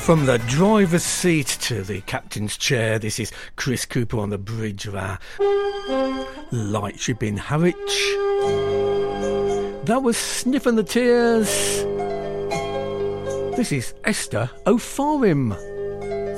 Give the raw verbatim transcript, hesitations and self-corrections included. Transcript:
From the driver's seat to the captain's chair, this is Chris Cooper on the bridge of our lightship in Harwich. That was Sniffing the Tears. This is Esther O'Farim.